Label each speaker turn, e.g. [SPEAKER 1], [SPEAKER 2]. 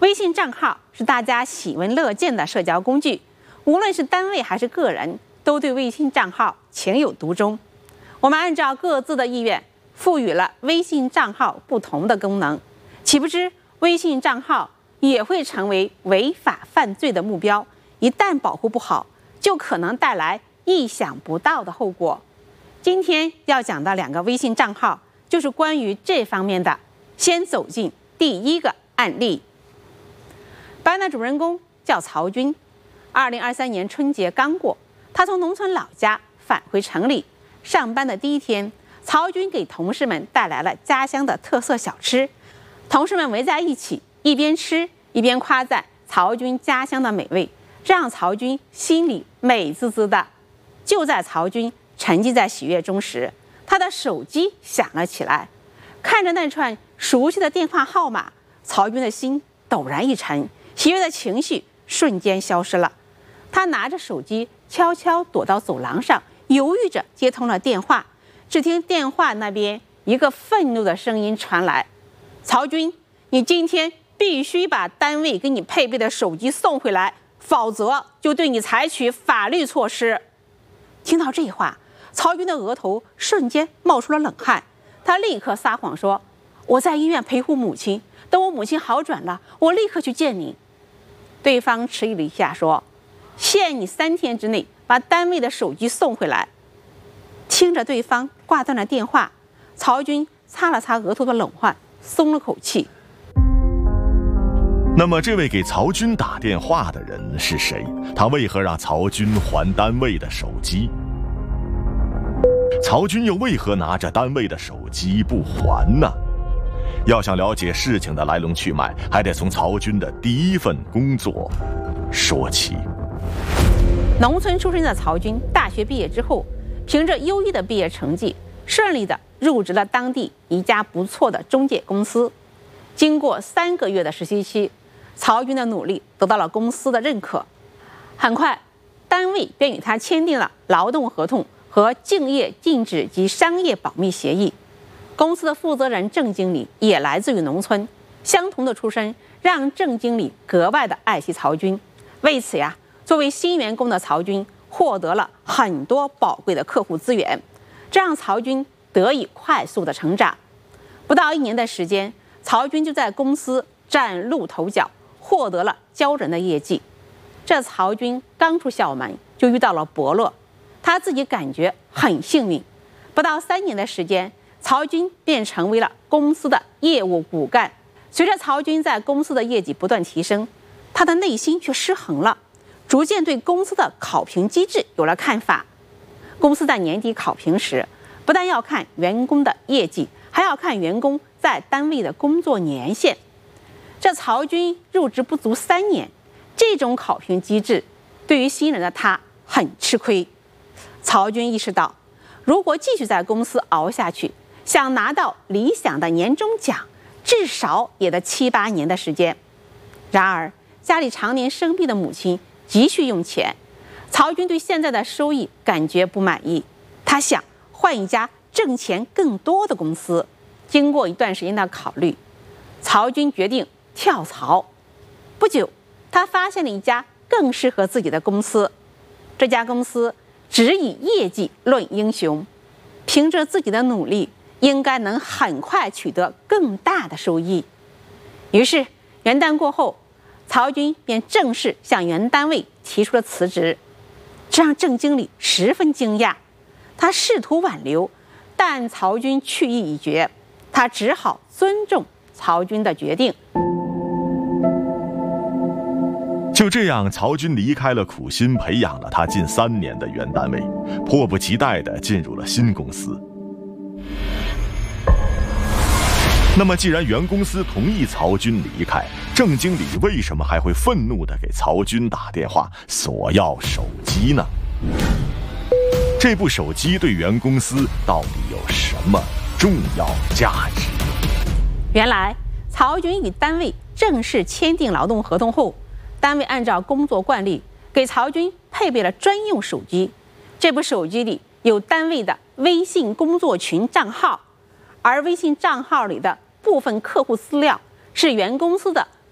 [SPEAKER 1] 微信账号是大家喜闻乐见的社交工具，无论是单位还是个人，都对微信账号情有独钟。我们按照各自的意愿，赋予了微信账号不同的功能，岂不知微信账号也会成为违法犯罪的目标，一旦保护不好，就可能带来意想不到的后果。今天要讲的2个微信账号就是关于这方面的。先走进第1个案例。本案的主人公叫曹军，2023年春节刚过，他从农村老家返回城里。上班的第一天，曹军给同事们带来了家乡的特色小吃，同事们围在一起，一边吃一边夸赞曹军家乡的美味，这让曹军心里美滋滋的。就在曹军沉浸在喜悦中时，他的手机响了起来，看着那串熟悉的电话号码，曹军的心陡然一沉，喜悦的情绪瞬间消失了。他拿着手机悄悄躲到走廊上，犹豫着接通了电话。只听电话那边一个愤怒的声音传来：曹军，你今天必须把单位给你配备的手机送回来，否则就对你采取法律措施。听到这话，曹军的额头瞬间冒出了冷汗，他立刻撒谎说：我在医院陪护母亲，等我母亲好转了，我立刻去见你。对方迟疑了一下说：限你3天之内把单位的手机送回来。听着对方挂断了电话，曹军擦了擦额头的冷汗，松了口气。
[SPEAKER 2] 那么这位给曹军打电话的人是谁？他为何让曹军还单位的手机？曹军又为何拿着单位的手机不还呢？要想了解事情的来龙去脉，还得从曹军的第一份工作说起。
[SPEAKER 1] 农村出身的曹军，大学毕业之后，凭着优异的毕业成绩，顺利地入职了当地一家不错的中介公司。经过3个月的实习期，曹军的努力得到了公司的认可。很快，单位便与他签订了劳动合同和竞业禁止及商业保密协议。公司的负责人郑经理也来自于农村，相同的出身让郑经理格外的爱惜曹军。为此呀，作为新员工的曹军获得了很多宝贵的客户资源，这让曹军得以快速的成长。不到1年的时间，曹军就在公司崭露头角，获得了骄人的业绩。这曹军刚出校门就遇到了伯乐，他自己感觉很幸运。不到3年的时间，曹军便成为了公司的业务骨干。随着曹军在公司的业绩不断提升，他的内心却失衡了，逐渐对公司的考评机制有了看法。公司在年底考评时，不但要看员工的业绩，还要看员工在单位的工作年限。这曹军入职不足3年，这种考评机制对于新人的他很吃亏。曹军意识到，如果继续在公司熬下去，想拿到理想的年终奖，至少也得7、8年的时间。然而，家里常年生病的母亲急需用钱，曹军对现在的收益感觉不满意，他想换一家挣钱更多的公司。经过一段时间的考虑，曹军决定跳槽。不久，他发现了一家更适合自己的公司。这家公司只以业绩论英雄，凭着自己的努力，应该能很快取得更大的收益。于是元旦过后，曹军便正式向原单位提出了辞职，这让郑经理十分惊讶。他试图挽留，但曹军去意已决，他只好尊重曹军的决定。
[SPEAKER 2] 就这样，曹军离开了苦心培养了他近3年的原单位，迫不及待地进入了新公司。那么既然原公司同意曹军离开，郑经理为什么还会愤怒地给曹军打电话索要手机呢？这部手机对原公司到底有什么重要价值？
[SPEAKER 1] 原来曹军与单位正式签订劳动合同后，单位按照工作惯例给曹军配备了专用手机。这部手机里有单位的微信工作群账号，而微信账号里的部分客户资料是原公司的